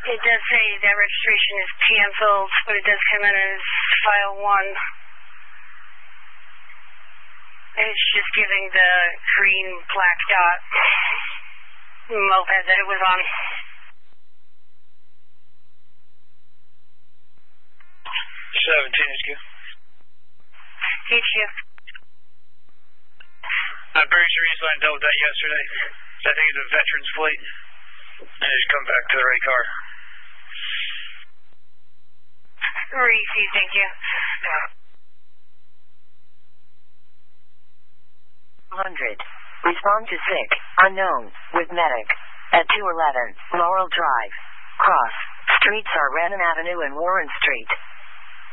It does say that registration is canceled, but it does come in as file 1. It's just giving the green black dot moped that it was on. 17 HQ. HQ. I'm pretty sure you signed up with that yesterday. I think it's a veteran's plate. And just come back to the right car. Received, thank you. 100. Respond to sick, unknown, with medic. At 211, Laurel Drive. Cross. Streets are Renan Avenue and Warren Street.